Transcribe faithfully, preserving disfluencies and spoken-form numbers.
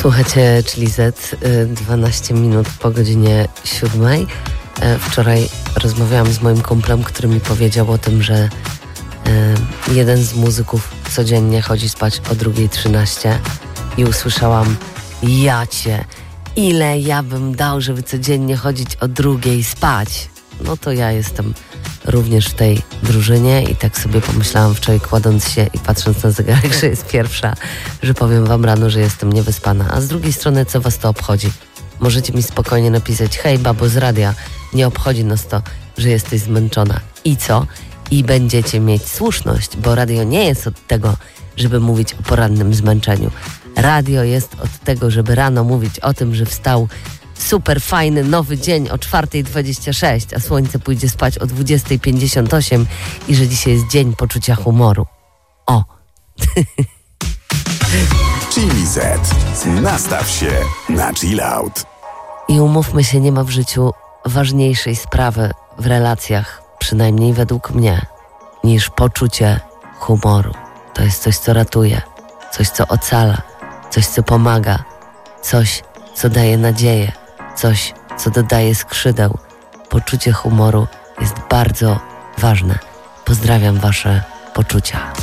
Słuchacie Czyli Z, dwanaście minut po godzinie siódmej. Wczoraj rozmawiałam z moim kumplem, który mi powiedział o tym, że jeden z muzyków codziennie chodzi spać o drugiej trzynaście i usłyszałam: ja cię, ile ja bym dał, żeby codziennie chodzić o drugiej spać. No to ja jestem również w tej drużynie i tak sobie pomyślałam wczoraj, kładąc się i patrząc na zegarek, że jest pierwsza, że powiem wam rano, że jestem niewyspana. A z drugiej strony, co was to obchodzi? Możecie mi spokojnie napisać: hej babo z radia, nie obchodzi nas to, że jesteś zmęczona. I co? I będziecie mieć słuszność, bo radio nie jest od tego, żeby mówić o porannym zmęczeniu. Radio jest od tego, żeby rano mówić o tym, że wstał super fajny nowy dzień o czwarta dwadzieścia sześć, a słońce pójdzie spać o dwudziesta pięćdziesiąt osiem i że dzisiaj jest dzień poczucia humoru. O! Czyli Z. Nastaw się na chill out. I umówmy się, nie ma w życiu ważniejszej sprawy w relacjach, przynajmniej według mnie, niż poczucie humoru. To jest coś, co ratuje, coś, co ocala, coś, co pomaga, coś, co daje nadzieję, coś, co dodaje skrzydeł. Poczucie humoru jest bardzo ważne. Pozdrawiam wasze poczucia.